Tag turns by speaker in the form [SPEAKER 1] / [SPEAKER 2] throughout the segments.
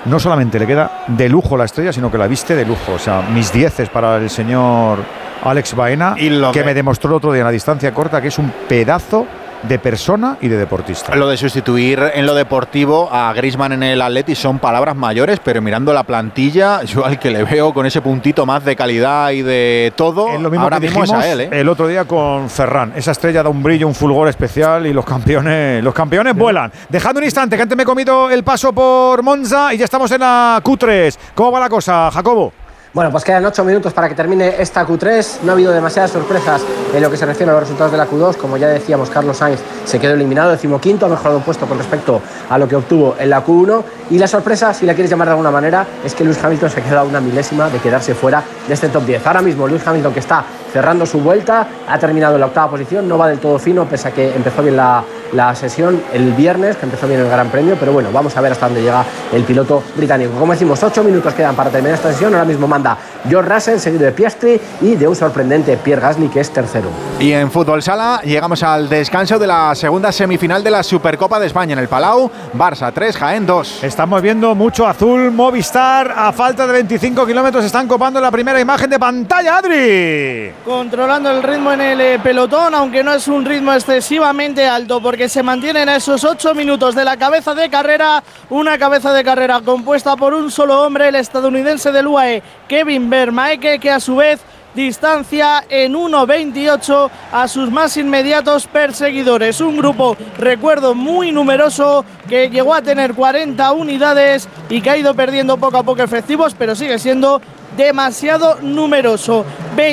[SPEAKER 1] no solamente le queda de lujo la estrella, sino que la viste de lujo. O sea, mis 10 para el señor Alex Baena, que me demostró el otro día en la distancia corta que es un pedazo de persona y de deportista.
[SPEAKER 2] Lo de sustituir en lo deportivo a Griezmann en el Atleti son palabras mayores, pero mirando la plantilla, yo al que le veo con ese puntito más de calidad y de todo,
[SPEAKER 1] es lo mismo
[SPEAKER 2] ahora
[SPEAKER 1] que
[SPEAKER 2] mismo es a él, ¿eh?
[SPEAKER 1] El otro día con Ferran. Esa estrella da un brillo, un fulgor especial y los campeones vuelan. Dejadme un instante, que antes me he comido el paso por Monza y ya estamos en la Q3. ¿Cómo va la cosa, Jacobo?
[SPEAKER 3] Bueno, pues quedan 8 minutos para que termine esta Q3. No ha habido demasiadas sorpresas en lo que se refiere a los resultados de la Q2. Como ya decíamos, Carlos Sainz se quedó eliminado, 15º, ha mejorado un puesto con respecto a lo que obtuvo en la Q1. Y la sorpresa, si la quieres llamar de alguna manera, es que Lewis Hamilton se queda a una milésima de quedarse fuera de este top 10. Ahora mismo Lewis Hamilton, que está cerrando su vuelta, ha terminado en la 8ª posición, no va del todo fino, pese a que empezó bien la sesión el viernes, que empezó bien el Gran Premio, pero bueno, vamos a ver hasta dónde llega el piloto británico. Como decimos, 8 minutos quedan para terminar esta sesión. Ahora mismo manda George Russell, seguido de Piastri y de un sorprendente Pierre Gasly, que es tercero.
[SPEAKER 2] Y en Fútbol Sala llegamos al descanso de la segunda semifinal de la Supercopa de España en el Palau. Barça 3, Jaén 2.
[SPEAKER 1] Estamos viendo mucho azul. Movistar, a falta de 25 kilómetros, están copando la primera imagen de pantalla, Adri.
[SPEAKER 4] Controlando el ritmo en el pelotón, aunque no es un ritmo excesivamente alto, porque se mantienen esos 8 minutos de la cabeza de carrera. Una cabeza de carrera compuesta por un solo hombre, el estadounidense del UAE, Kevin Vermaeke, que a su vez distancia en 1.28 a sus más inmediatos perseguidores. Un grupo, recuerdo, muy numeroso, que llegó a tener 40 unidades y que ha ido perdiendo poco a poco efectivos, pero sigue siendo demasiado numeroso.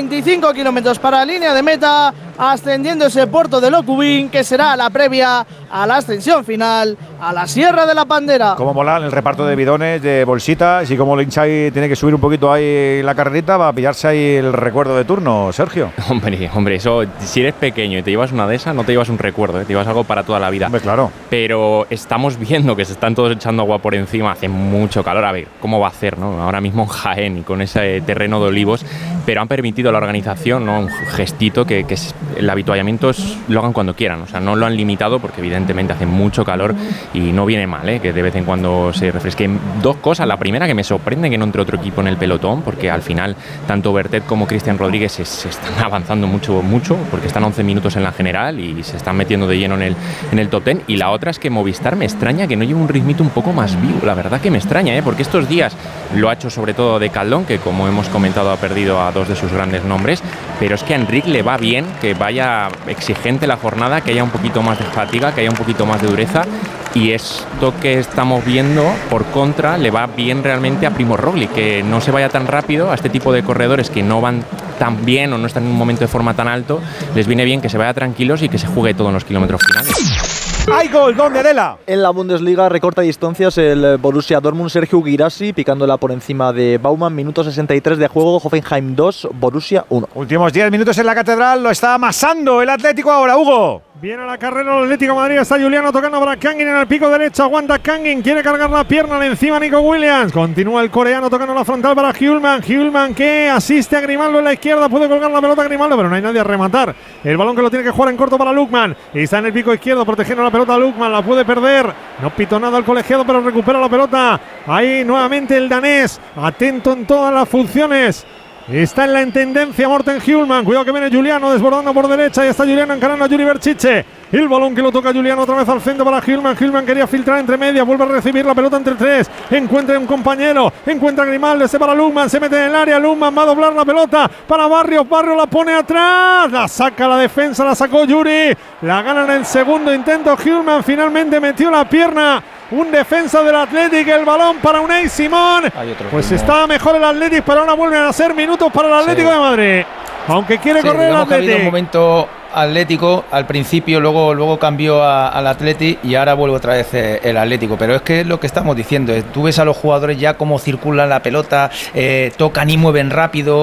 [SPEAKER 4] 25 kilómetros para la línea de meta, ascendiendo ese puerto de Locubín, que será la previa a la ascensión final a la Sierra de la Pandera.
[SPEAKER 1] Cómo mola el reparto de bidones, de bolsitas, y cómo el Inchai tiene que subir un poquito ahí la carrerita para pillarse ahí el recuerdo de turno, Sergio.
[SPEAKER 5] Hombre, eso, si eres pequeño y te llevas una de esas, no te llevas un recuerdo, te llevas algo para toda la vida.
[SPEAKER 1] Hombre, claro.
[SPEAKER 5] Pero estamos viendo que se están todos echando agua por encima, hace mucho calor. A ver, ¿cómo va a hacer, no? Ahora mismo en Jaén y con ese terreno de olivos, pero han permitido a la organización, ¿no?, un gestito que el habituallamiento lo hagan cuando quieran. O sea, no lo han limitado porque evidentemente hace mucho calor y no viene mal, que de vez en cuando se refresque. Dos cosas. La primera, que me sorprende que no entre otro equipo en el pelotón, porque al final tanto Bertet como Cristian Rodríguez se están avanzando mucho, porque están 11 minutos en la general y se están metiendo de lleno en el top 10. Y la otra es que Movistar me extraña que no lleve un ritmito un poco más vivo. La verdad que me extraña, porque estos días lo ha hecho sobre todo de Caldón, que como hemos comentado ha perdido a dos de sus grandes nombres, pero es que a Enric le va bien que vaya exigente la jornada, que haya un poquito más de fatiga, que haya un poquito más de dureza, y esto que estamos viendo por contra le va bien realmente a Primož Roglič, que no se vaya tan rápido. A este tipo de corredores que no van tan bien o no están en un momento de forma tan alto, les viene bien que se vaya tranquilos y que se juegue todo en los kilómetros finales.
[SPEAKER 1] ¡Hay gol! ¿Dónde, Adela?
[SPEAKER 6] En la Bundesliga recorta distancias el Borussia Dortmund, Sergio Guirassy picándola por encima de Baumann. Minuto 63 de juego, Hoffenheim 2, Borussia 1.
[SPEAKER 1] Últimos 10 minutos en la Catedral, lo está amasando el Atlético ahora, Hugo.
[SPEAKER 7] Viene a la carrera el Atlético de Madrid, está Juliano tocando para Kangin en el pico derecho, aguanta Kangin, quiere cargar la pierna, de encima Nico Williams, continúa el coreano tocando la frontal para Hjulman que asiste a Grimaldo en la izquierda, puede colgar la pelota a Grimaldo, pero no hay nadie a rematar, el balón que lo tiene que jugar en corto para Lukman, y está en el pico izquierdo protegiendo la pelota Lukman, la puede perder, no pito nada el colegiado, pero recupera la pelota, ahí nuevamente el danés, atento en todas las funciones. Está en la intendencia Morten Hjulman. Cuidado que viene Juliano desbordando por derecha. Y está Juliano encarando a Yuri Berchiche. El balón que lo toca Juliano otra vez al centro para Hjulman. Hjulman quería filtrar entre medias. Vuelve a recibir la pelota entre tres. Encuentra un compañero. Encuentra a Grimaldo. Este para Lukman. Se mete en el área. Lukman va a doblar la pelota para Barrios. Barrios la pone atrás. La saca la defensa. La sacó Yuri. La gana en el segundo intento. Hjulman finalmente metió la pierna. Un defensa del Athletic, el balón para Unai Simón. Pues estaba mejor el Athletic, pero ahora vuelven a ser minutos para el Atlético de Madrid. Aunque quiere correr el Athletic.
[SPEAKER 8] Ha habido un momento Atlético al principio, luego cambió al Athletic y ahora vuelve otra vez el Atlético. Pero es que es lo que estamos diciendo. Tú ves a los jugadores ya cómo circulan la pelota, tocan y mueven rápido,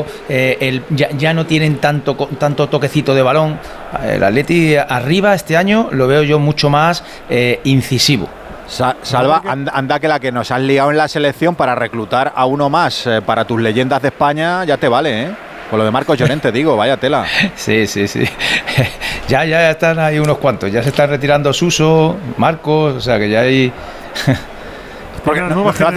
[SPEAKER 8] ya no tienen tanto toquecito de balón. El Athletic arriba este año lo veo yo mucho más incisivo.
[SPEAKER 2] Salva, anda que la que nos han liado en la selección para reclutar a uno más para tus leyendas de España ya te vale, ¿eh? Con lo de Marcos Llorente, digo, vaya tela.
[SPEAKER 8] Sí. ya están ahí unos cuantos, ya se están retirando Suso, Marcos, o sea que ya hay...
[SPEAKER 2] Porque no